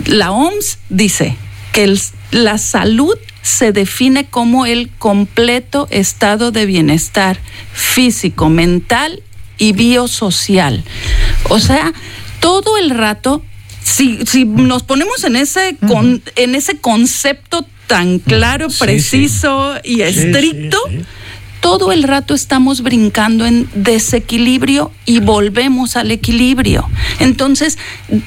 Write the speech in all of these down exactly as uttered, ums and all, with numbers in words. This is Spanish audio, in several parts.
la O M S dice que el, la salud se define como el completo estado de bienestar físico, mental y biosocial. O sea, todo el rato, si, si nos ponemos en ese, con, en ese concepto tan claro, sí, preciso sí. y estricto, sí, sí, sí. todo el rato estamos brincando en desequilibrio y volvemos al equilibrio. Entonces,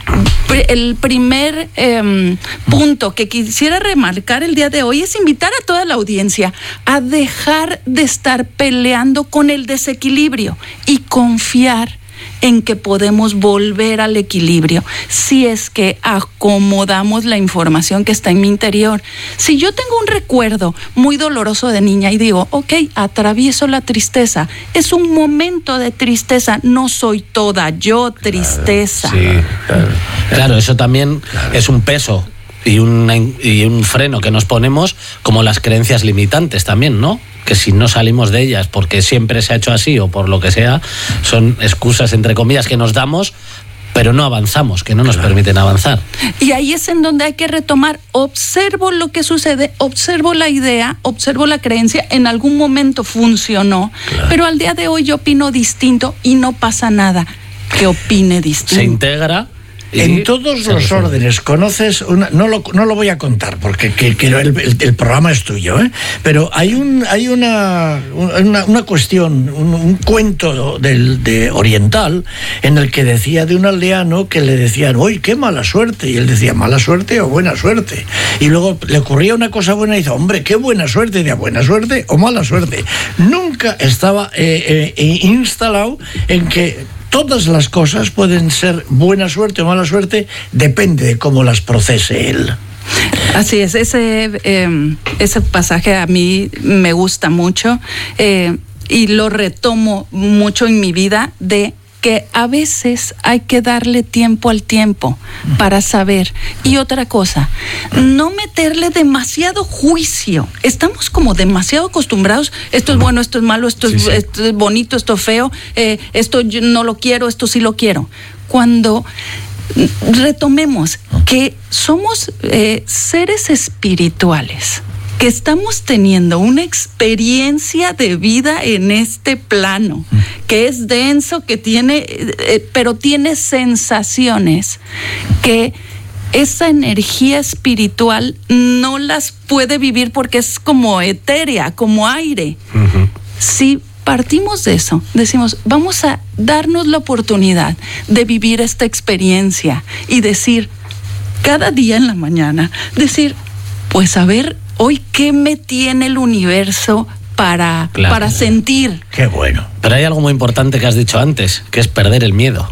el primer eh, punto que quisiera remarcar el día de hoy es invitar a toda la audiencia a dejar de estar peleando con el desequilibrio y confiar en que podemos volver al equilibrio si es que acomodamos la información que está en mi interior. Si yo tengo un recuerdo muy doloroso de niña y digo, ok, atravieso la tristeza, es un momento de tristeza, no soy toda yo tristeza. Claro, sí, claro. Claro, eso también claro. es un peso y, una, y un freno que nos ponemos, como las creencias limitantes también, ¿no? Que si no salimos de ellas porque siempre se ha hecho así o por lo que sea, son excusas entre comillas que nos damos, pero no avanzamos, que no nos claro. permiten avanzar. Y ahí es en donde hay que retomar, observo lo que sucede, observo la idea, observo la creencia, en algún momento funcionó, claro. pero al día de hoy yo opino distinto y no pasa nada que opine distinto. Se integra. En todos los órdenes, conoces una, no lo no lo voy a contar porque que, que el, el, el programa es tuyo, ¿eh? Pero hay un hay una una, una cuestión, un, un cuento del de oriental en el que decía de un aldeano que le decían, uy, qué mala suerte, y él decía, mala suerte o buena suerte, y luego le ocurría una cosa buena y dice, hombre, qué buena suerte, y decía, buena suerte o mala suerte. Nunca estaba eh, eh, instalado en que todas las cosas pueden ser buena suerte o mala suerte, depende de cómo las procese él. Así es, ese, eh, ese pasaje a mí me gusta mucho eh, y lo retomo mucho en mi vida, de que a veces hay que darle tiempo al tiempo para saber. Y otra cosa, no meterle demasiado juicio. Estamos como demasiado acostumbrados, esto es bueno, esto es malo, esto, sí, es, sí. esto es bonito, esto es feo, eh, esto yo no lo quiero, esto sí lo quiero. Cuando retomemos que somos eh, seres espirituales, que estamos teniendo una experiencia de vida en este plano, que es denso, que tiene, eh, pero tiene sensaciones que esa energía espiritual no las puede vivir porque es como etérea, como aire. Uh-huh. Si partimos de eso, decimos, vamos a darnos la oportunidad de vivir esta experiencia y decir, cada día en la mañana, decir, pues a ver, hoy, ¿qué me tiene el universo para, claro. para sentir? Qué bueno. Pero hay algo muy importante que has dicho antes, que es perder el miedo.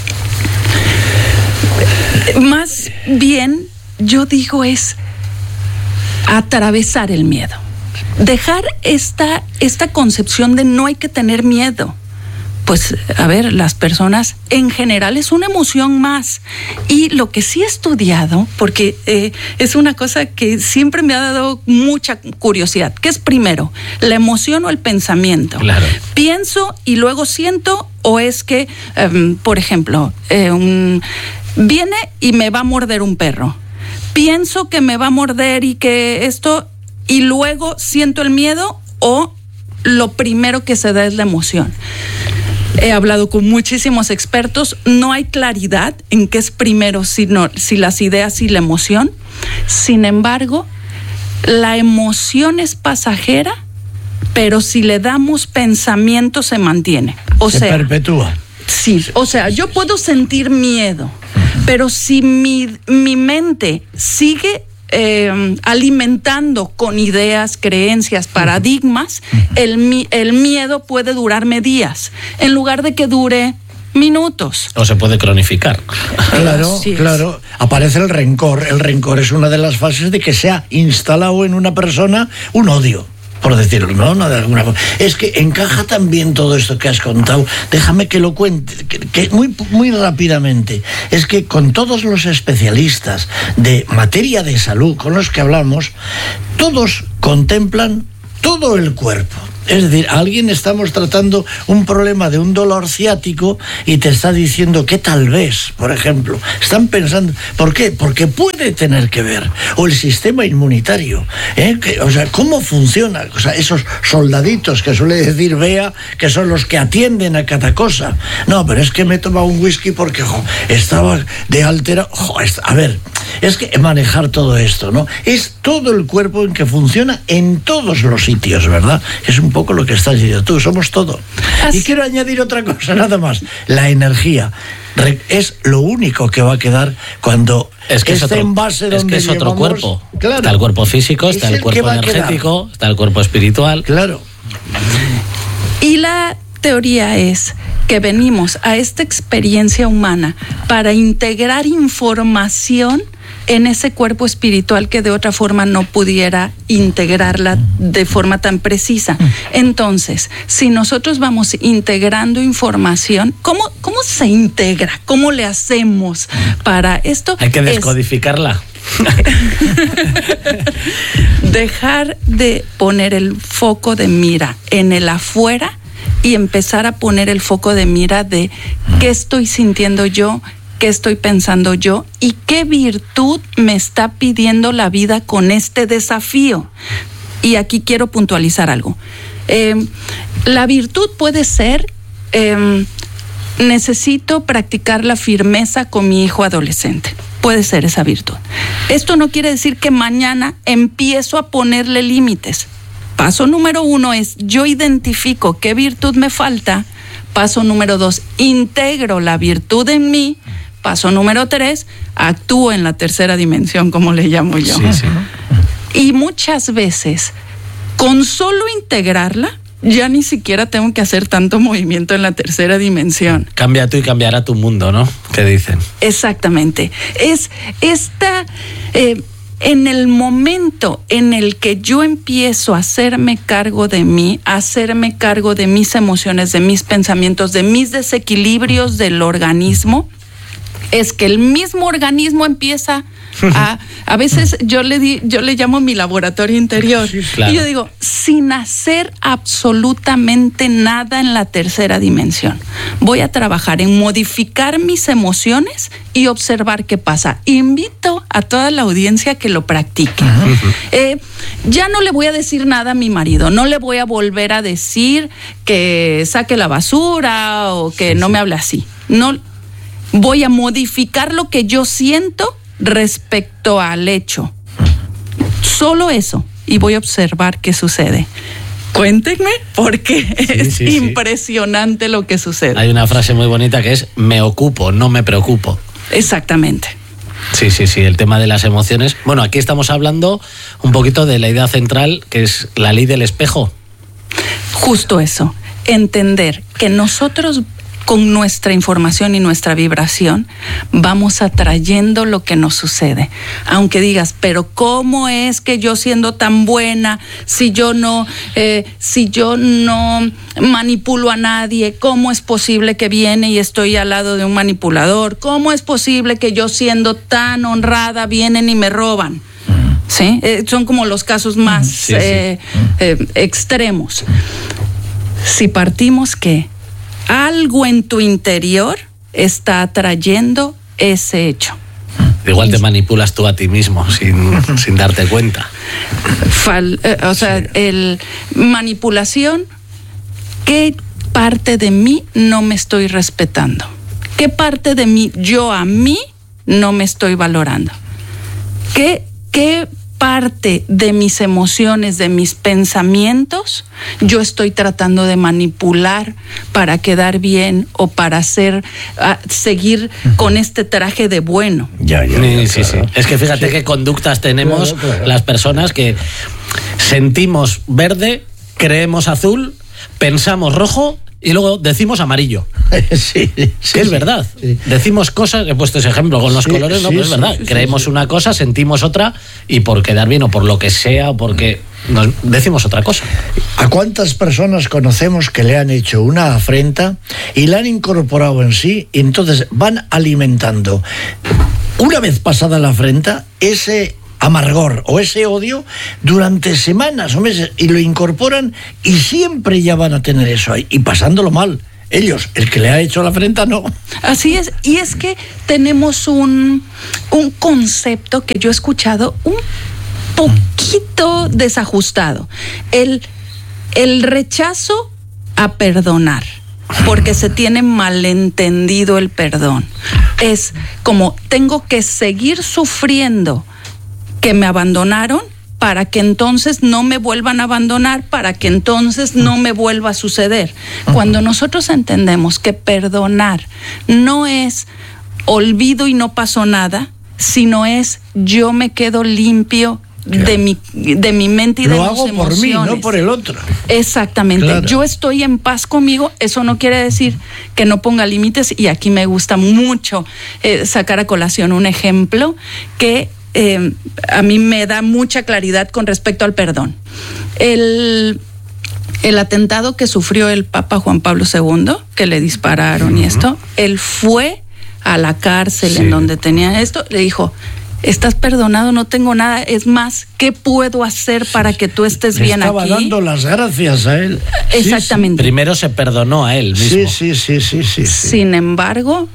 Más bien, yo digo, es atravesar el miedo. Dejar esta, esta concepción de no hay que tener miedo. Pues, a ver, las personas en general es una emoción más. Y lo que sí he estudiado, porque eh, es una cosa que siempre me ha dado mucha curiosidad, ¿qué es primero, la emoción o el pensamiento? Claro. ¿Pienso y luego siento, o es que, um, por ejemplo, eh, un, viene y me va a morder un perro? ¿Pienso que me va a morder y que esto, y luego siento el miedo, o lo primero que se da es la emoción? He hablado con muchísimos expertos, no hay claridad en qué es primero, si, no, si las ideas y la emoción. Sin embargo, la emoción es pasajera, pero si le damos pensamiento se mantiene. O se sea, perpetúa. Sí, o sea, yo puedo sentir miedo, pero si mi, mi mente sigue Eh, alimentando con ideas, creencias, paradigmas, el, el miedo puede durarme días, en lugar de que dure minutos. O se puede cronificar. Claro, claro. Aparece el rencor. El rencor es una de las fases de que se ha instalado en una persona un odio, por decirlo, ¿no? no de alguna forma. Es que encaja también todo esto que has contado. Déjame que lo cuente, que, que muy, muy rápidamente. Es que con todos los especialistas de materia de salud con los que hablamos, todos contemplan todo el cuerpo. Es decir, alguien estamos tratando un problema de un dolor ciático y te está diciendo que tal vez, por ejemplo, están pensando, ¿por qué? Porque puede tener que ver, o el sistema inmunitario, ¿eh? que, o sea, ¿cómo funciona? O sea, esos soldaditos que suele decir Bea, que son los que atienden a cada cosa. No, pero es que me he tomado un whisky porque jo, estaba de alterado. Jo, a ver, es que manejar todo esto, ¿no? Es todo el cuerpo en que funciona en todos los sitios, ¿verdad? Es un poco lo que estás diciendo tú, somos todo. Así. Y quiero añadir otra cosa, nada más. La energía es lo único que va a quedar cuando es que este es otro, envase donde es que es otro llevamos, cuerpo. Claro, está el cuerpo físico, está el, el cuerpo energético, está el cuerpo espiritual. Claro. Y la teoría es que venimos a esta experiencia humana para integrar información en ese cuerpo espiritual que de otra forma no pudiera integrarla de forma tan precisa. Entonces, si nosotros vamos integrando información, ¿cómo, cómo se integra? ¿Cómo le hacemos para esto? Hay que descodificarla. Dejar de poner el foco de mira en el afuera y empezar a poner el foco de mira de qué estoy sintiendo yo, qué estoy pensando yo y qué virtud me está pidiendo la vida con este desafío. Y aquí quiero puntualizar algo. Eh, la virtud puede ser, eh, necesito practicar la firmeza con mi hijo adolescente. Puede ser esa virtud. Esto no quiere decir que mañana empiezo a ponerle límites. Paso número uno es, yo identifico qué virtud me falta. Paso número dos, integro la virtud en mí. Paso número tres, actúo en la tercera dimensión, como le llamo yo. Sí, sí. Y muchas veces, con solo integrarla, ya ni siquiera tengo que hacer tanto movimiento en la tercera dimensión. Cambia tú y cambiará tu mundo, ¿no? ¿Qué dicen? Exactamente. Es esta... Eh, en el momento en el que yo empiezo a hacerme cargo de mí, a hacerme cargo de mis emociones, de mis pensamientos, de mis desequilibrios del organismo, es que el mismo organismo empieza a... A veces yo le, di, yo le llamo mi laboratorio interior. Sí, claro. Y yo digo, sin hacer absolutamente nada en la tercera dimensión. Voy a trabajar en modificar mis emociones y observar qué pasa. Invito a toda la audiencia que lo practique. Uh-huh. Eh, ya no le voy a decir nada a mi marido. No le voy a volver a decir que saque la basura o que sí, no sí. me hable así. No, voy a modificar lo que yo siento respecto al hecho. Solo eso. Y voy a observar qué sucede. Cuéntenme, porque sí, es sí, impresionante sí. lo que sucede. Hay una frase muy bonita que es, me ocupo, no me preocupo. Exactamente. Sí, sí, sí, el tema de las emociones. Bueno, aquí estamos hablando un poquito de la idea central, que es la ley del espejo. Justo eso. Entender que nosotros, con nuestra información y nuestra vibración, vamos atrayendo lo que nos sucede. Aunque digas, pero ¿cómo es que yo siendo tan buena, si yo no, eh, si yo no manipulo a nadie, cómo es posible que viene y estoy al lado de un manipulador? ¿Cómo es posible que yo siendo tan honrada vienen y me roban? ¿Sí? Eh, son como los casos más sí, eh, sí. Eh, extremos. Si partimos que algo en tu interior está atrayendo ese hecho. Igual te manipulas tú a ti mismo sin, sin darte cuenta. Fal, eh, o sea, sí. el manipulación, ¿qué parte de mí no me estoy respetando? ¿Qué parte de mí, yo a mí, no me estoy valorando? ¿Qué, qué parte de mis emociones, de mis pensamientos, yo estoy tratando de manipular para quedar bien o para hacer, uh, seguir uh-huh. con este traje de bueno? Ya, ya, ya, sí, claro. sí. Es que fíjate sí. qué conductas tenemos claro, claro. las personas que sentimos verde, creemos azul, pensamos rojo y luego decimos amarillo. Sí, sí, que es verdad. Sí. Decimos cosas, he puesto ese ejemplo con los sí, colores, no, sí, pero es verdad. Sí, Creemos sí, una cosa, sentimos otra y por quedar bien o por lo que sea, o porque nos decimos otra cosa. ¿A cuántas personas conocemos que le han hecho una afrenta y la han incorporado en sí y entonces van alimentando? Una vez pasada la afrenta, ese amargor o ese odio durante semanas o meses y lo incorporan y siempre ya van a tener eso ahí y pasándolo mal. Ellos, el que le ha hecho la afrenta, no. Así es, y es que tenemos un, un concepto que yo he escuchado un poquito desajustado. El, el rechazo a perdonar, porque se tiene malentendido el perdón. Es como, tengo que seguir sufriendo que me abandonaron para que entonces no me vuelvan a abandonar, para que entonces no me vuelva a suceder. Cuando nosotros entendemos que perdonar no es olvido y no pasó nada, sino es yo me quedo limpio claro. de mi de mi mente y Lo de mis hago emociones. por mí, no por el otro. Exactamente. Claro. Yo estoy en paz conmigo. Eso no quiere decir que no ponga límites, y aquí me gusta mucho eh, sacar a colación un ejemplo que Eh, a mí me da mucha claridad con respecto al perdón. El, el atentado que sufrió el Papa Juan Pablo segundo, que le dispararon uh-huh. y esto, él fue a la cárcel sí. en donde tenía esto, le dijo, estás perdonado, no tengo nada, es más, ¿qué puedo hacer para que tú estés le bien estaba aquí? Estaba dando las gracias a él. Exactamente. Sí, sí. Primero se perdonó a él mismo. Sí, sí, sí, sí, sí, sí. Sin embargo,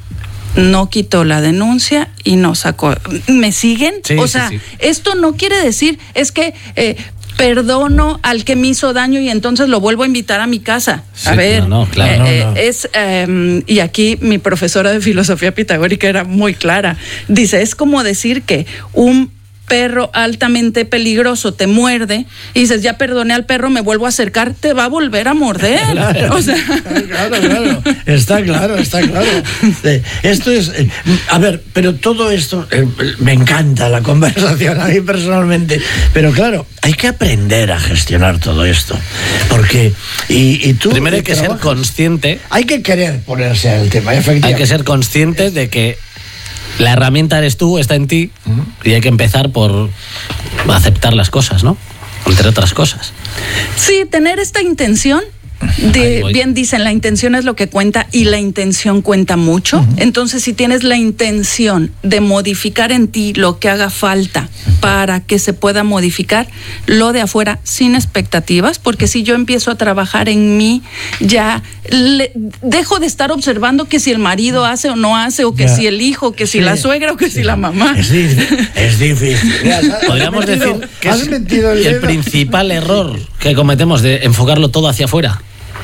no quitó la denuncia y no sacó. ¿Me siguen? Sí, o sí, sea, sí. esto no quiere decir, es que eh, perdono al que me hizo daño y entonces lo vuelvo a invitar a mi casa. Sí, a ver, no, no, claro. eh, no, no. es, eh, y aquí mi profesora de filosofía pitagórica era muy clara. Dice, es como decir que un perro altamente peligroso te muerde y dices, ya perdoné al perro, me vuelvo a acercar, te va a volver a morder. Claro, o sea... claro, claro, está claro, está claro. Eh, esto es, eh, a ver, pero todo esto, eh, me encanta la conversación a mí personalmente, pero claro, hay que aprender a gestionar todo esto, porque, y, y tú... Primero hay que trabajas, ser consciente. Hay que querer ponerse al tema, efectivamente. Hay que ser consciente de que la herramienta eres tú, está en ti, uh-huh. y hay que empezar por aceptar las cosas, ¿no? Entre otras cosas. Sí, tener esta intención. De, bien dicen, la intención es lo que cuenta y la intención cuenta mucho. Uh-huh. Entonces, si tienes la intención de modificar en ti lo que haga falta para que se pueda modificar, lo de afuera sin expectativas, porque si yo empiezo a trabajar en mí, ya le, dejo de estar observando que si el marido hace o no hace, o que ya. si el hijo, que si sí. la suegra o que sí. si la mamá. Es difícil. Es difícil. Podríamos decir que has es metido el, el principal error que cometemos de enfocarlo todo hacia afuera.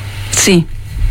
Sí,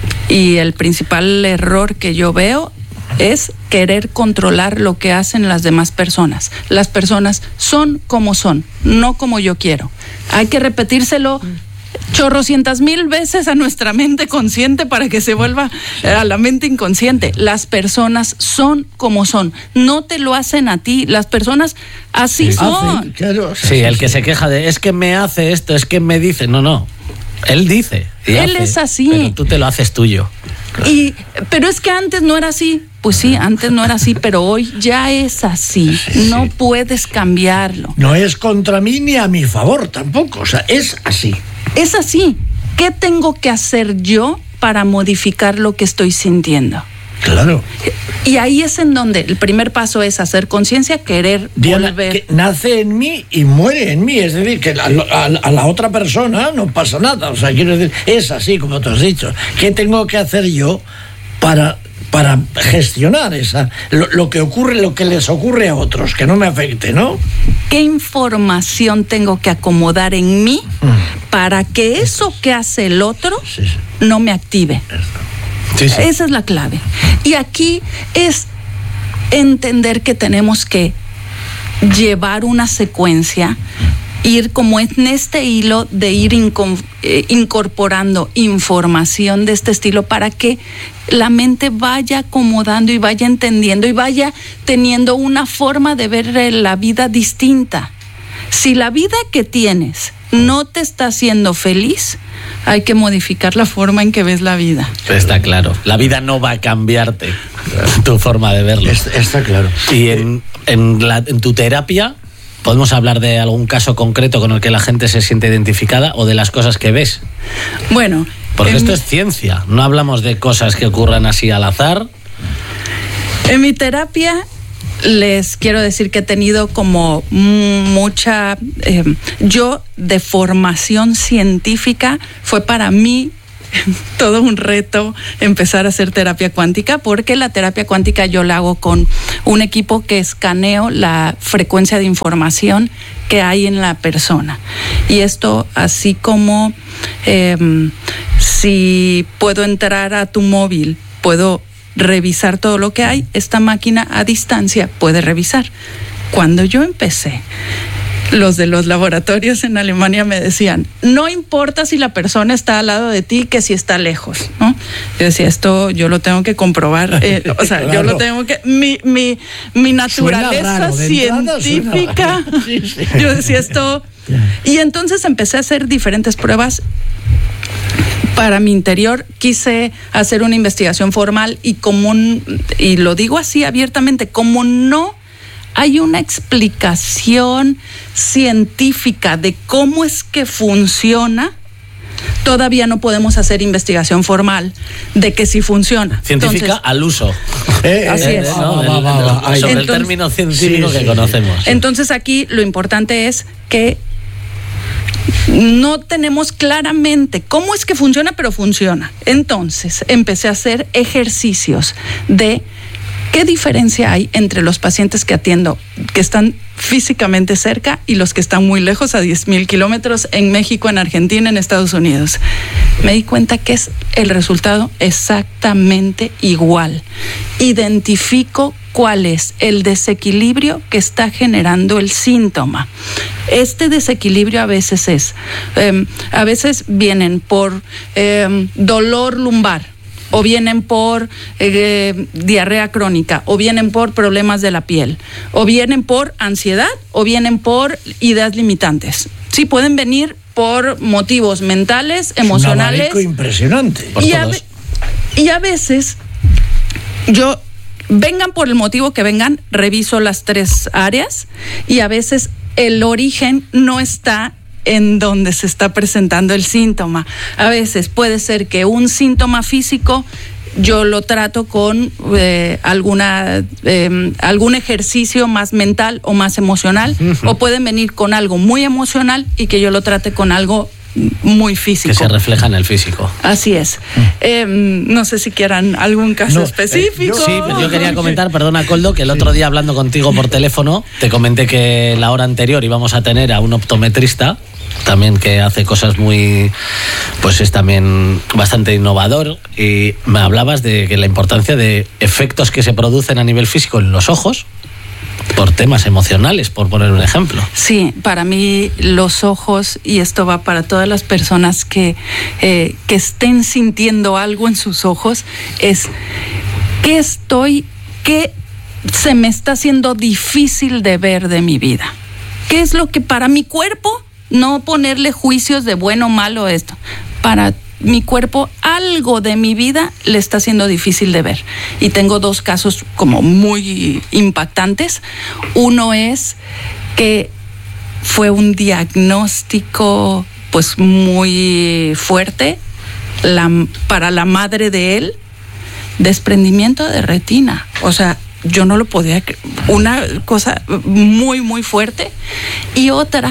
y el principal error que yo veo es querer controlar lo que hacen las demás personas. Las personas son como son, no como yo quiero. Hay que repetírselo chorrocientas mil veces a nuestra mente consciente para que se vuelva a la mente inconsciente. Las personas son como son, no te lo hacen a ti, las personas así sí, son. Hace, claro, sí, el que se queja de es que me hace esto, es que me dice, no, no. Él dice. Él hace, es así. Pero tú te lo haces tuyo. Y, pero es que antes no era así. Pues sí, antes no era así, pero hoy ya es así. Sí, no sí. puedes cambiarlo. No es contra mí ni a mi favor tampoco. O sea, es así. Es así. ¿Qué tengo que hacer yo para modificar lo que estoy sintiendo? Claro. Y ahí es en donde el primer paso es hacer conciencia, querer Diana, volver. Que nace en mí y muere en mí, es decir, que a, a, a la otra persona no pasa nada, o sea, quiero decir, es así como tú has dicho. ¿Qué tengo que hacer yo para, para gestionar esa lo, lo que ocurre, lo que les ocurre a otros, que no me afecte, ¿no? ¿Qué información tengo que acomodar en mí mm. para que eso que hace el otro sí, sí. no me active? Sí, sí. Esa es la clave. Y aquí es entender que tenemos que llevar una secuencia, ir como en este hilo de ir inco- eh, incorporando información de este estilo para que la mente vaya acomodando y vaya entendiendo y vaya teniendo una forma de ver la vida distinta. Si la vida que tienes no te está haciendo feliz, hay que modificar la forma en que ves la vida. Está claro. La vida no va a cambiarte tu forma de verlo. Está, está claro. Y en, en, la, en tu terapia, ¿podemos hablar de algún caso concreto con el que la gente se siente identificada o de las cosas que ves? Bueno. Porque en, esto es ciencia. No hablamos de cosas que ocurran así al azar. En mi terapia, les quiero decir que he tenido como mucha, eh, yo de formación científica, fue para mí todo un reto empezar a hacer terapia cuántica, porque la terapia cuántica yo la hago con un equipo que escaneo la frecuencia de información que hay en la persona. Y esto, así como eh, si puedo entrar a tu móvil, puedo revisar todo lo que hay, esta máquina a distancia puede revisar. Cuando yo empecé, los de los laboratorios en Alemania me decían, no importa si la persona está al lado de ti, que si está lejos, ¿no? Yo decía, esto yo lo tengo que comprobar, eh, o sea, claro. yo lo tengo que, mi, mi, mi naturaleza raro, científica, sí, sí. Yo decía esto, y entonces empecé a hacer diferentes pruebas. Para mi interior quise hacer una investigación formal y como, y lo digo así abiertamente, como no hay una explicación científica de cómo es que funciona, todavía no podemos hacer investigación formal de que sí funciona. Científica Entonces, al uso. Eh, así eh, es. No, va, va, va, va. Sobre Entonces, el término científico sí, que sí, conocemos. Entonces aquí lo importante es que no tenemos claramente cómo es que funciona, pero funciona. Entonces empecé a hacer ejercicios de qué diferencia hay entre los pacientes que atiendo, que están físicamente cerca, y los que están muy lejos, a diez mil kilómetros, en México, en Argentina, en Estados Unidos. Me di cuenta que es el resultado exactamente igual. Identifico cuál es el desequilibrio que está generando el síntoma. Este desequilibrio a veces es, eh, a veces vienen por eh, dolor lumbar, o vienen por eh, diarrea crónica, o vienen por problemas de la piel, o vienen por ansiedad, o vienen por ideas limitantes. Sí, pueden venir por motivos mentales, emocionales. Es un abanico impresionante. Y a, y a veces yo, vengan por el motivo que vengan, reviso las tres áreas, y a veces el origen no está en donde se está presentando el síntoma. A veces puede ser que un síntoma físico yo lo trato con eh, alguna eh, algún ejercicio más mental o más emocional, uh-huh. o pueden venir con algo muy emocional y que yo lo trate con algo muy físico. Que se refleja en el físico. Así es. Mm. Eh, no sé si quieran algún caso no, específico. Eh, yo, sí, pero yo quería comentar, perdona, Koldo, que el otro día hablando contigo por teléfono, te comenté que la hora anterior íbamos a tener a un optometrista, también que hace cosas muy, pues es también bastante innovador, y me hablabas de que la importancia de efectos que se producen a nivel físico en los ojos por temas emocionales, por poner un ejemplo. Sí, para mí los ojos, y esto va para todas las personas que, eh, que estén sintiendo algo en sus ojos, es ¿qué estoy, qué se me está haciendo difícil de ver de mi vida? ¿Qué es lo que para mi cuerpo, no ponerle juicios de bueno o malo esto, para mi cuerpo algo de mi vida le está siendo difícil de ver? Y tengo dos casos como muy impactantes. Uno es que fue un diagnóstico pues muy fuerte la, para la madre de él, desprendimiento de retina. O sea, yo no lo podía, una cosa muy muy fuerte. Y otra,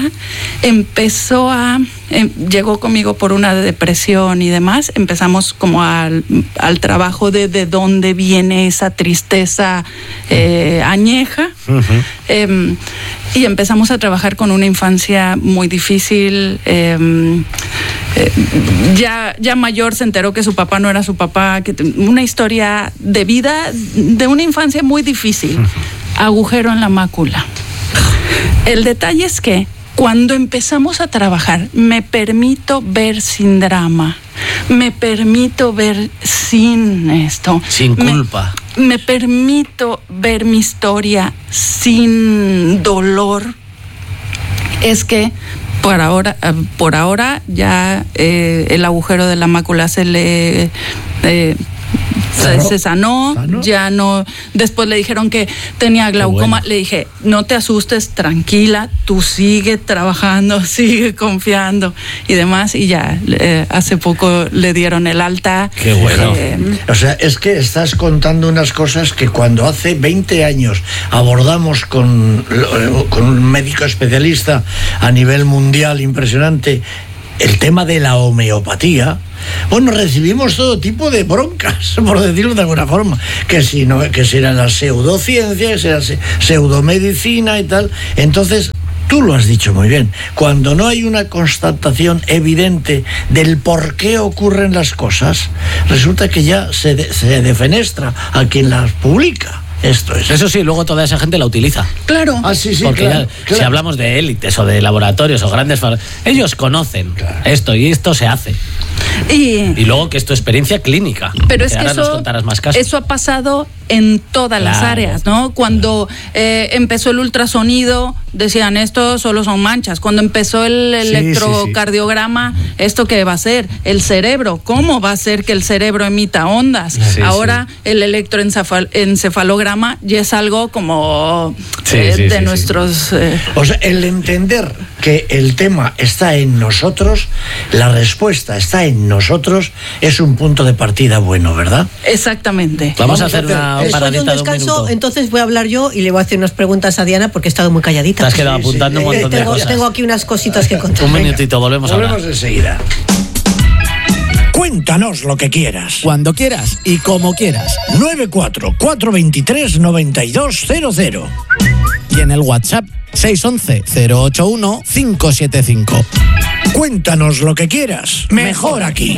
empezó a eh, llegó conmigo por una depresión y demás. Empezamos como al, al trabajo de de dónde viene esa tristeza eh, añeja. Uh-huh. eh, y empezamos a trabajar con una infancia muy difícil. eh, eh, ya, ya mayor se enteró que su papá no era su papá, que una historia de vida, de una infancia muy difícil. Uh-huh. Agujero en la mácula. El detalle es que cuando empezamos a trabajar, me permito ver sin drama, me permito ver sin esto. Sin culpa. Me, me permito ver mi historia sin dolor. Es que por ahora, por ahora ya eh, el agujero de la mácula se le... Eh, se, se sanó, ¿Sano? ya no, después le dijeron que tenía glaucoma, bueno. Le dije, no te asustes, tranquila, tú sigue trabajando, sigue confiando y demás, y ya, eh, hace poco le dieron el alta. Qué bueno. Eh, o sea, es que estás contando unas cosas que cuando hace veinte años abordamos con, con un médico especialista a nivel mundial impresionante el tema de la homeopatía, bueno, recibimos todo tipo de broncas, por decirlo de alguna forma, que si no, que si era la pseudociencia, que si era pseudomedicina y tal. Entonces, tú lo has dicho muy bien, cuando no hay una constatación evidente del por qué ocurren las cosas, resulta que ya se, de, se defenestra a quien las publica. Esto es. Eso sí, luego toda esa gente la utiliza. Claro. Ah, sí, sí, Porque claro, ya, claro. si hablamos de élites o de laboratorios o grandes, ellos conocen claro. esto y esto se hace. Y, y luego que es tu experiencia clínica. Pero es que eso, más eso ha pasado en todas claro. las áreas, ¿no? Cuando eh, empezó el ultrasonido, decían, esto solo son manchas. Cuando empezó el sí, electrocardiograma, sí, sí. ¿esto qué va a ser? El cerebro. ¿Cómo va a ser que el cerebro emita ondas? Sí, Ahora sí. el electroencefalograma ya es algo como sí, eh, sí, de sí, nuestros... Sí. Eh... O sea, el entender que el tema está en nosotros, la respuesta está en nosotros, es un punto de partida bueno, ¿verdad? Exactamente. Vamos, Vamos a hacer una paradita un descanso, de un minuto. Entonces voy a hablar yo y le voy a hacer unas preguntas a Diana porque he estado muy calladita. Te has quedado sí, apuntando sí. un montón eh, tengo, de cosas. Tengo aquí unas cositas que contar. Un minutito, volvemos ahora. Volvemos enseguida. Cuéntanos lo que quieras. Cuando quieras y como quieras. nueve cuatro cuatro dos tres nueve dos cero cero. Y en el WhatsApp seis uno uno cero ocho uno cinco siete cinco. Cuéntanos lo que quieras. Mejor aquí.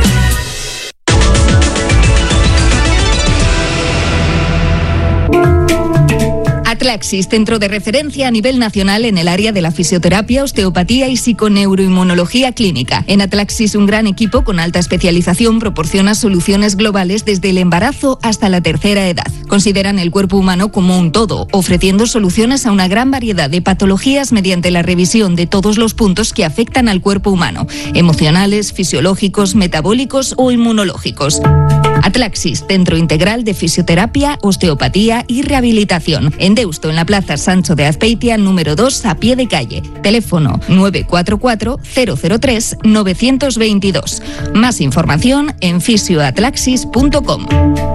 Atlaxis, centro de referencia a nivel nacional en el área de la fisioterapia, osteopatía y psiconeuroinmunología clínica. En Atlaxis, un gran equipo con alta especialización proporciona soluciones globales desde el embarazo hasta la tercera edad. Consideran el cuerpo humano como un todo, ofreciendo soluciones a una gran variedad de patologías mediante la revisión de todos los puntos que afectan al cuerpo humano, emocionales, fisiológicos, metabólicos o inmunológicos. Atlaxis, centro integral de fisioterapia, osteopatía y rehabilitación. En Deusto, en la Plaza Sancho de Azpeitia, número dos, a pie de calle. Teléfono nueve cuatro cuatro cero cero tres nueve dos dos. Más información en fisioatlaxis punto com.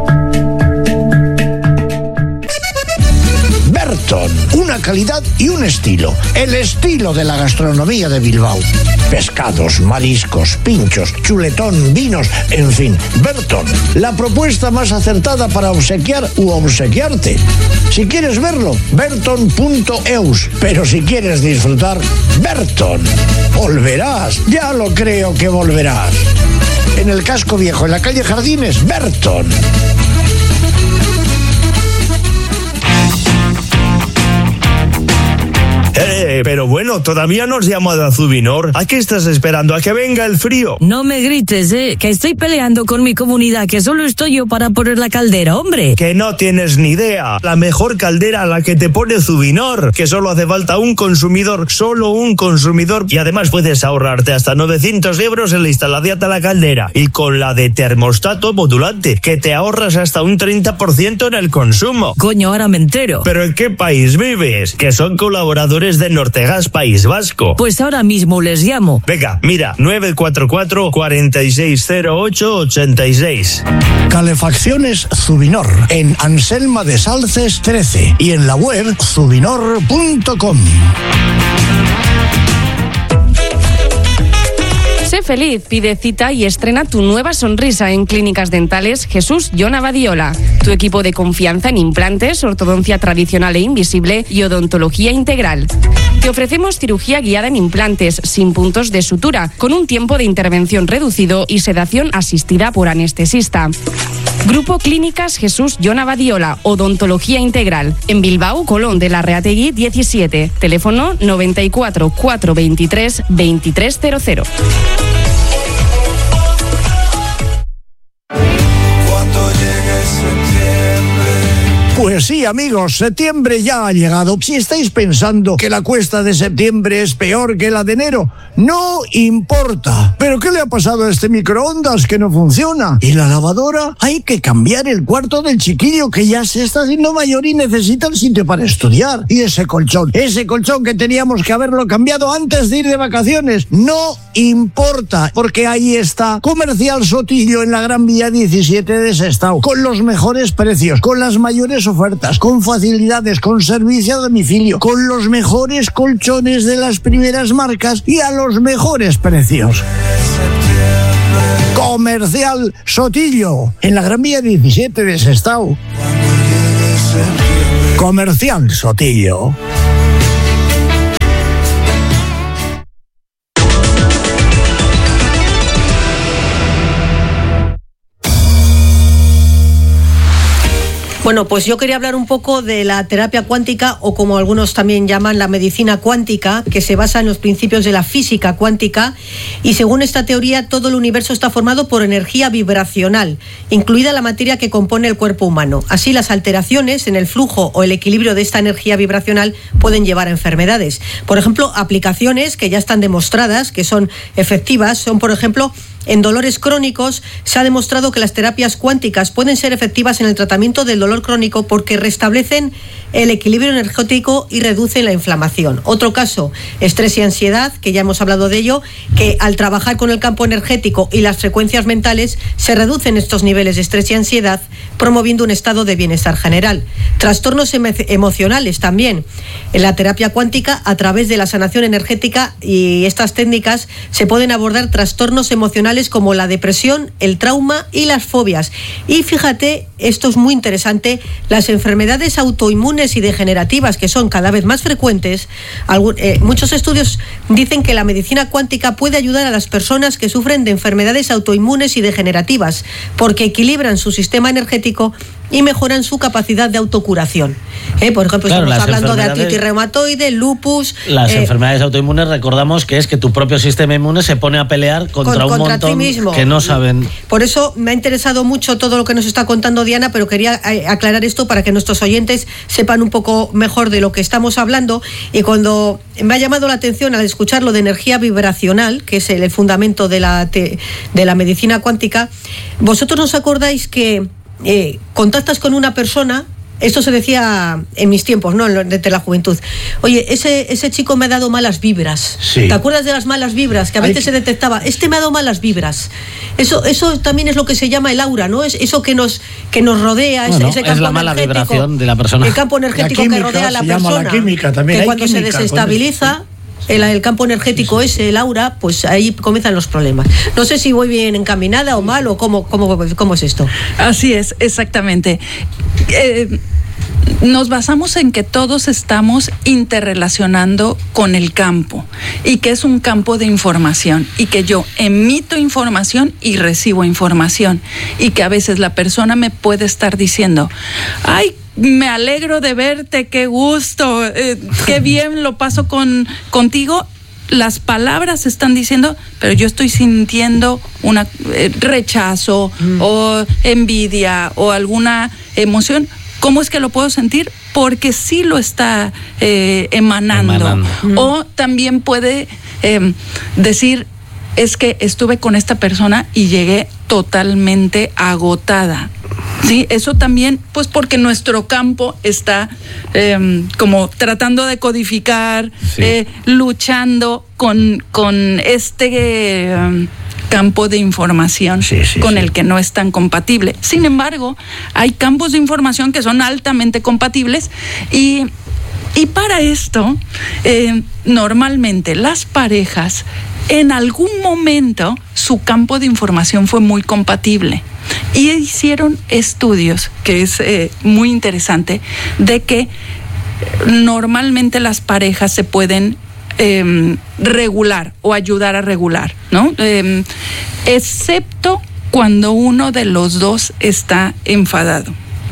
Berton, una calidad y un estilo. El estilo de la gastronomía de Bilbao. Pescados, mariscos, pinchos, chuletón, vinos, en fin, Berton, la propuesta más acertada para obsequiar u obsequiarte. Si quieres verlo, berton punto eus. Pero si quieres disfrutar, Berton. Volverás, ya lo creo que volverás. En el Casco Viejo, en la calle Jardines, Berton. Eh, pero bueno, todavía no has llamado a Zubinor. ¿A qué estás esperando? ¿A que venga el frío? No me grites, eh, que estoy peleando con mi comunidad, que solo estoy yo para poner la caldera, hombre. Que no tienes ni idea. La mejor caldera a la que te pone Zubinor, que solo hace falta un consumidor, solo un consumidor, y además puedes ahorrarte hasta novecientos euros en la instalación de la caldera. Y con la de termostato modulante, que te ahorras hasta un treinta por ciento en el consumo. Coño, ahora me entero. ¿Pero en qué país vives? Que son colaboradores de Nortegas País Vasco. Pues ahora mismo les llamo. Venga, mira, nueve cuatro cuatro cuatro seis cero ocho ocho seis. Calefacciones Zubinor, en Anselma de Salces trece y en la web zubinor punto com. Sé feliz, pide cita y estrena tu nueva sonrisa en Clínicas Dentales Jesús Jon Abadiola. Tu equipo de confianza en implantes, ortodoncia tradicional e invisible y odontología integral. Te ofrecemos cirugía guiada en implantes, sin puntos de sutura, con un tiempo de intervención reducido y sedación asistida por anestesista. Grupo Clínicas Jesús Jon Abadiola, odontología integral. En Bilbao, Colón de la Reategui diecisiete. Teléfono noventa y cuatro cuatrocientos veintitrés veintitrés cero cero. Cuando llegue septiembre, Pues sí, amigos, septiembre ya ha llegado. Si estáis pensando que la cuesta de septiembre es peor que la de enero, no importa. ¿Pero qué le ha pasado a este microondas que no funciona? ¿Y la lavadora? Hay que cambiar el cuarto del chiquillo que ya se está haciendo mayor y necesita el sitio para estudiar. Y ese colchón, ese colchón que teníamos que haberlo cambiado antes de ir de vacaciones, no importa, porque ahí está Comercial Sotillo en la Gran Vía diecisiete de Sestao, con los mejores precios, con las mayores ofertas, con facilidades, con servicio a domicilio, con los mejores colchones de las primeras marcas y a los mejores precios. Comercial Sotillo en la Gran Vía diecisiete de Sestao. Comercial Sotillo. Bueno, pues yo quería hablar un poco de la terapia cuántica, o como algunos también llaman la medicina cuántica, que se basa en los principios de la física cuántica, y según esta teoría todo el universo está formado por energía vibracional, incluida la materia que compone el cuerpo humano. Así, las alteraciones en el flujo o el equilibrio de esta energía vibracional pueden llevar a enfermedades. Por ejemplo, aplicaciones que ya están demostradas que son efectivas son, por ejemplo, en dolores crónicos se ha demostrado que las terapias cuánticas pueden ser efectivas en el tratamiento del dolor crónico porque restablecen el equilibrio energético y reducen la inflamación. Otro caso, estrés y ansiedad, que ya hemos hablado de ello, que al trabajar con el campo energético y las frecuencias mentales se reducen estos niveles de estrés y ansiedad, promoviendo un estado de bienestar general. Trastornos emo- emocionales también. En la terapia cuántica, a través de la sanación energética y estas técnicas, se pueden abordar trastornos emocionales como la depresión, el trauma y las fobias. Y fíjate, esto es muy interesante, las enfermedades autoinmunes y degenerativas, que son cada vez más frecuentes. Algún, eh, muchos estudios dicen que la medicina cuántica puede ayudar a las personas que sufren de enfermedades autoinmunes y degenerativas, porque equilibran su sistema energético y mejoran su capacidad de autocuración. ¿Eh? Por ejemplo, claro, estamos hablando de artritis reumatoide, lupus. Las eh, enfermedades autoinmunes, recordamos que es que tu propio sistema inmune se pone a pelear contra con, un contra montón mismo. Que no saben. Por eso me ha interesado mucho todo lo que nos está contando Diana, pero quería aclarar esto para que nuestros oyentes sepan un poco mejor de lo que estamos hablando. Y cuando me ha llamado la atención al escuchar lo de energía vibracional, que es el, el fundamento de la, te, de la medicina cuántica, ¿vosotros nos acordáis que Eh, contactas con una persona? Esto se decía en mis tiempos, ¿no? Desde la juventud. Oye, ese, ese chico me ha dado malas vibras. Sí. ¿Te acuerdas de las malas vibras? Que a veces Hay... se detectaba. Este me ha dado malas vibras. Eso, eso también es lo que se llama el aura, ¿no? Es eso que nos, que nos rodea, bueno, ese, ese campo es la mala vibración de la persona. El campo energético química, que rodea a la persona. La química también. Que Hay cuando química, se desestabiliza. El, el campo energético sí, sí. ese, el aura, pues ahí comienzan los problemas. No sé si voy bien encaminada o mal, o cómo, cómo, cómo es esto. Así es, exactamente. Eh, nos basamos en que todos estamos interrelacionando con el campo y que es un campo de información y que yo emito información y recibo información y que a veces la persona me puede estar diciendo, ay, me alegro de verte, qué gusto, eh, qué bien lo paso con contigo. Las palabras están diciendo, pero yo estoy sintiendo un eh, rechazo mm. o envidia o alguna emoción. ¿Cómo es que lo puedo sentir? Porque sí lo está eh, emanando. emanando. Mm. O también puede eh, decir, es que estuve con esta persona y llegué totalmente agotada. Sí, eso también, pues porque nuestro campo está eh, como tratando de codificar, sí. eh, luchando con, con este eh, campo de información sí, sí, con sí. el que no es tan compatible. Sin embargo, hay campos de información que son altamente compatibles y, y para esto, eh, normalmente las parejas, en algún momento, su campo de información fue muy compatible. Y hicieron estudios, que es eh, muy interesante, de que normalmente las parejas se pueden eh, regular o ayudar a regular, ¿no? Eh, excepto cuando uno de los dos está enfadado.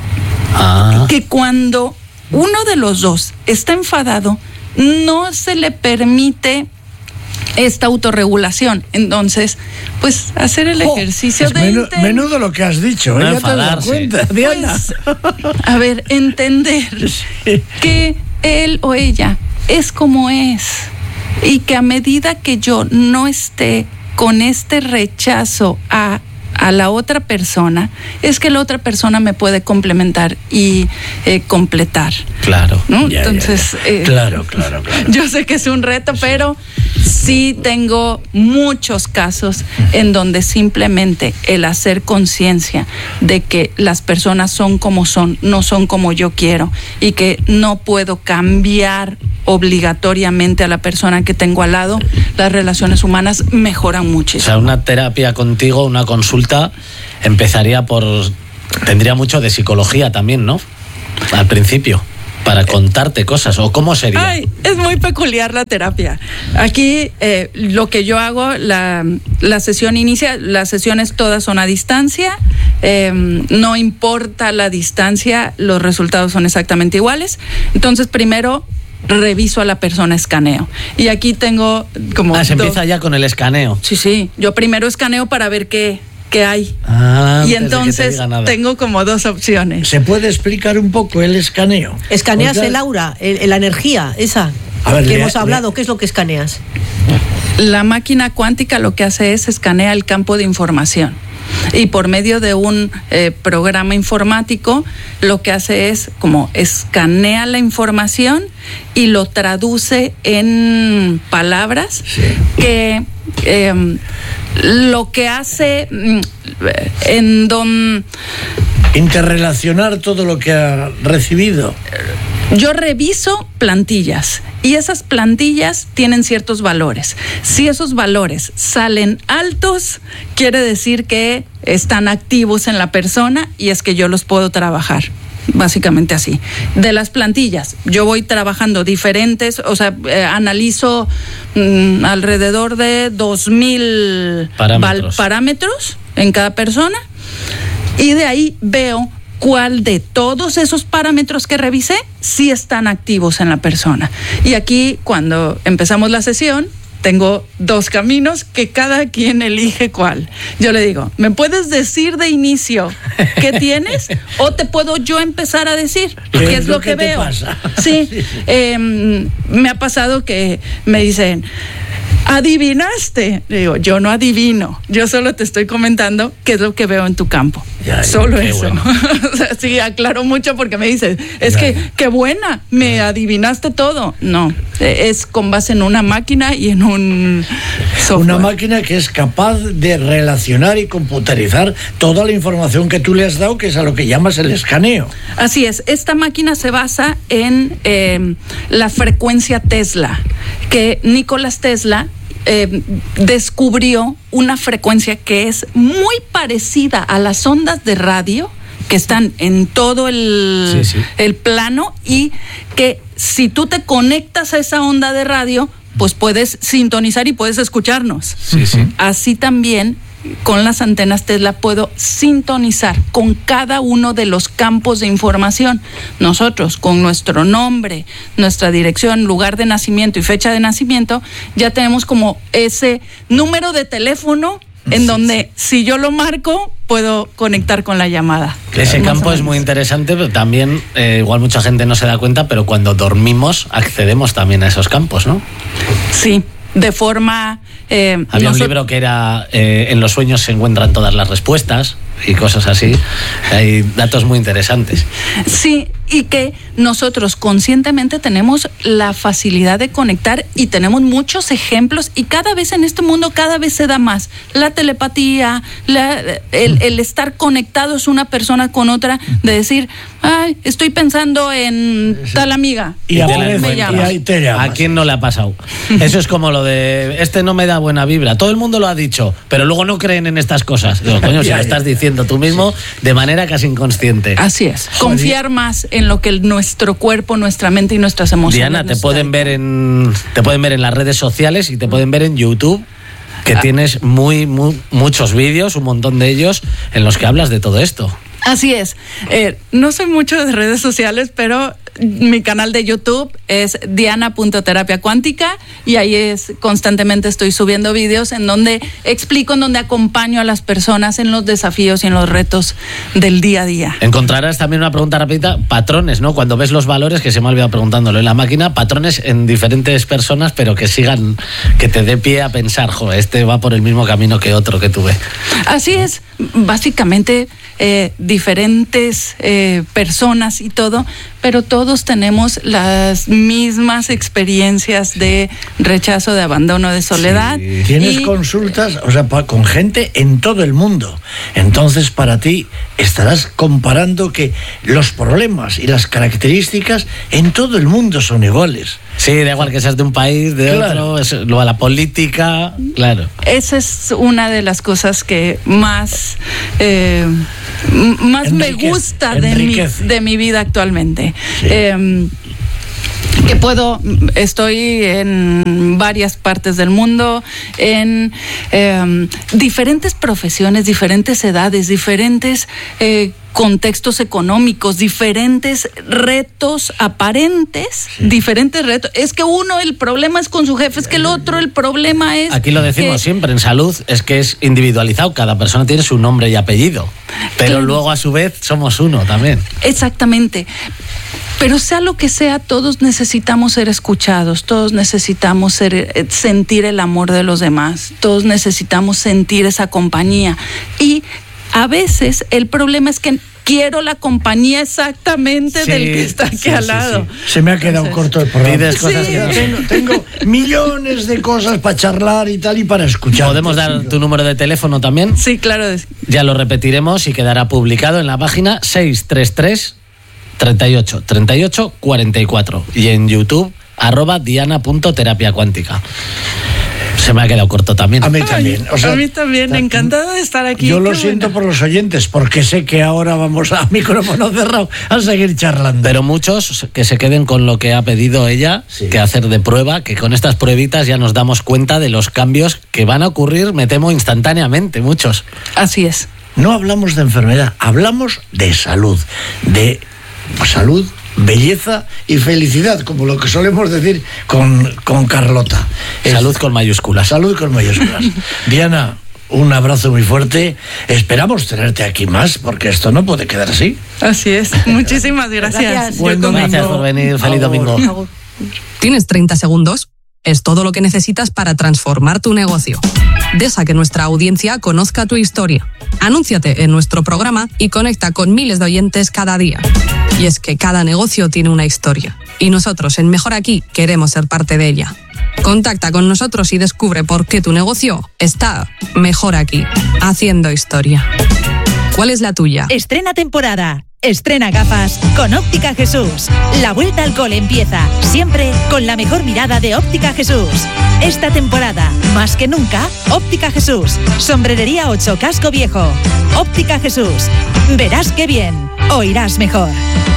Ah. Que cuando uno de los dos está enfadado, no se le permite esta autorregulación. Entonces, pues hacer el ejercicio oh, de... menu, enten- menudo lo que has dicho, No ¿eh? ¿Ya te das cuenta, Diana? Pues, a ver, entender Sí. que él o ella es como es y que a medida que yo no esté con este rechazo a a la otra persona, es que la otra persona me puede complementar y eh, completar. Claro. ¿No? Ya, Entonces, ya, ya. eh, Claro, claro, claro. yo sé que es un reto, pero sí tengo muchos casos en donde simplemente el hacer conciencia de que las personas son como son, no son como yo quiero, y que no puedo cambiar obligatoriamente a la persona que tengo al lado, las relaciones humanas mejoran O muchísimo. sea, una terapia contigo, una consulta, empezaría por... Tendría mucho de psicología también, ¿no? Al principio, para contarte cosas. ¿O cómo sería? Ay, es muy peculiar la terapia. Aquí eh, lo que yo hago, la, la sesión inicia, las sesiones todas son a distancia, eh, no importa la distancia, los resultados son exactamente iguales. Entonces, primero reviso a la persona, escaneo. Y aquí tengo como... Ah, se dos- empieza ya con el escaneo. Sí, sí. Yo primero escaneo para ver qué, qué hay. Ah, Y antes de que te entonces diga nada. tengo como dos opciones. ¿Se puede explicar un poco el escaneo? ¿Escaneas Porque- el aura, el- la energía esa A ver, que lea- hemos hablado? lea. ¿Qué es lo que escaneas? La máquina cuántica lo que hace es escanea el campo de información. Y por medio de un eh, programa informático, lo que hace es como escanea la información y lo traduce en palabras Sí. que eh, lo que hace mm, en don Interrelacionar todo lo que ha recibido. yo reviso plantillas y esas plantillas tienen ciertos valores. Si esos valores salen altos, quiere decir que están activos en la persona y es que yo los puedo trabajar. Básicamente así. De las plantillas, yo voy trabajando diferentes, o sea, eh, analizo mm, alrededor de dos mil Parámetros. parámetros en cada persona y de ahí veo cuál de todos esos parámetros que revisé sí están activos en la persona. Y aquí, cuando empezamos la sesión, tengo dos caminos que cada quien elige cuál. Yo le digo, ¿me puedes decir de inicio qué tienes? ¿O te puedo yo empezar a decir qué es lo que, te veo? pasa? Sí, eh, me ha pasado que me dicen, ¿adivinaste? Le digo, yo no adivino, yo solo te estoy comentando qué es lo que veo en tu campo. Ya, ya, Solo qué eso. bueno. O sea, sí, aclaro mucho porque me dices, es Ya, que ya. qué buena, me adivinaste todo. No, eh, es con base en una máquina y en un software. Una máquina que es capaz de relacionar y computarizar toda la información que tú le has dado, que es a lo que llamas el escaneo. Así es, esta máquina se basa en eh, la frecuencia Tesla, que Nicolás Tesla eh, descubrió una frecuencia que es muy parecida a las ondas de radio que están en todo el, Sí, sí. el plano y que si tú te conectas a esa onda de radio, pues puedes sintonizar y puedes escucharnos. Sí, sí. Así también con las antenas Tesla puedo sintonizar con cada uno de los campos de información. Nosotros, con nuestro nombre, nuestra dirección, lugar de nacimiento y fecha de nacimiento, ya tenemos como ese número de teléfono en donde si yo lo marco, puedo conectar con la llamada. Ese Más campo o es muy menos. interesante, pero también, eh, igual mucha gente no se da cuenta, pero cuando dormimos accedemos también a esos campos, ¿no? Sí, de forma... eh, Había un nosot- libro que era eh, En los sueños se encuentran todas las respuestas y cosas así. Hay datos muy interesantes. Sí, y que nosotros conscientemente tenemos la facilidad de conectar y tenemos muchos ejemplos y cada vez en este mundo cada vez se da más. La telepatía, la- el, el estar conectados una persona con otra, de decir, ay, estoy pensando en tal amiga. Y ¿Cómo aparece, me y llamas? ahí te llamas. ¿A quién no le ha pasado? Eso es como lo de este no me da buena vibra. Todo el mundo lo ha dicho, pero luego no creen en estas cosas. Digo, coño, si Ya, lo ya. estás diciendo tú mismo de manera casi inconsciente. Así es, confiar más en lo que el- nuestro cuerpo, nuestra mente y nuestras emociones. Diana, te nos pueden traen. ver en te pueden ver en las redes sociales y te pueden ver en YouTube, que Ah. tienes muy, muy muchos vídeos, un montón de ellos en los que hablas de todo esto. Así es. Eh, no soy mucho de redes sociales, pero mi canal de YouTube es diana punto terapia cuántica y ahí es constantemente estoy subiendo vídeos en donde explico, en donde acompaño a las personas en los desafíos y en los retos del día a día. Encontrarás también una pregunta rápida, patrones, ¿no? Cuando ves los valores, que se me ha olvidado preguntándolo en la máquina, patrones en diferentes personas, pero que sigan, que te dé pie a pensar, jo, este va por el mismo camino que otro que tuve. Así es, básicamente eh, diferentes eh, personas y todo, pero todos tenemos las mismas experiencias de rechazo, de abandono, de soledad. Sí. Tienes y... consultas, o sea, con gente en todo el mundo. Entonces, para ti, estarás comparando que los problemas y las características en todo el mundo son iguales. Sí, da igual que seas de un país, de claro. otro, es, lo a la política, claro. Esa es una de las cosas que más, eh, más me gusta de mi, de mi vida actualmente. Sí. Eh, que puedo, estoy en varias partes del mundo, en eh, diferentes profesiones, diferentes edades, diferentes eh, contextos económicos, diferentes retos aparentes, sí. diferentes retos. Es que uno, el problema es con su jefe, es que el otro, el problema es... Aquí lo decimos que, siempre, en salud, es que es individualizado, cada persona tiene su nombre y apellido, pero que, luego a su vez somos uno también. Exactamente. Pero sea lo que sea, todos necesitamos ser escuchados, todos necesitamos ser, sentir el amor de los demás, todos necesitamos sentir esa compañía. Y a veces el problema es que quiero la compañía exactamente sí, del que está aquí sí, al sí, lado. Sí. Se me ha quedado Entonces, corto el programa. Sí. Cosas que no... tengo, tengo millones de cosas para charlar y tal y para escuchar. ¿Podemos dar tu número de teléfono también? Sí, claro. Ya lo repetiremos y quedará publicado en la página seis tres tres, treinta y ocho, treinta y ocho, cuarenta y cuatro y en YouTube arroba diana punto terapia cuántica. Se me ha quedado corto también. A mí también. O sea, a mí también, encantada de estar aquí. Yo lo Qué siento bueno. por los oyentes, porque sé que ahora vamos a micrófono cerrado a seguir charlando. Pero muchos que se queden con lo que ha pedido ella, sí. que hacer de prueba, que con estas pruebitas ya nos damos cuenta de los cambios que van a ocurrir, me temo, instantáneamente, muchos. Así es. No hablamos de enfermedad, hablamos de salud, de salud, belleza y felicidad, como lo que solemos decir con, con Carlota. Salud es, con mayúsculas. Salud con mayúsculas. Diana, un abrazo muy fuerte. Esperamos tenerte aquí más, porque esto no puede quedar así. Así es. Muchísimas gracias. Gracias. Buen domingo. Gracias por venir. Feliz domingo. ¿Tienes treinta segundos? Es todo lo que necesitas para transformar tu negocio. Deja que nuestra audiencia conozca tu historia. Anúnciate en nuestro programa y conecta con miles de oyentes cada día. Y es que cada negocio tiene una historia. Y nosotros en Mejor Aquí queremos ser parte de ella. Contacta con nosotros y descubre por qué tu negocio está mejor aquí, haciendo historia. ¿Cuál es la tuya? Estrena temporada. Estrena gafas con Óptica Jesús. La vuelta al cole empieza, siempre con la mejor mirada de Óptica Jesús. Esta temporada, más que nunca, Óptica Jesús. Sombrerería ocho, Casco Viejo. Óptica Jesús. Verás qué bien, oirás mejor.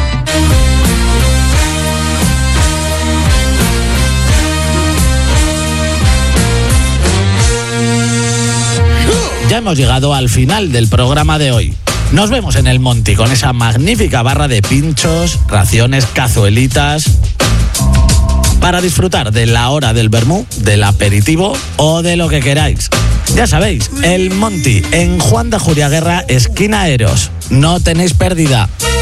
Ya hemos llegado al final del programa de hoy. Nos vemos en el Monti con esa magnífica barra de pinchos, raciones, cazuelitas, para disfrutar de la hora del vermú, del aperitivo o de lo que queráis. Ya sabéis, el Monti en Juan de Juriaguerra, esquina Eros. No tenéis pérdida.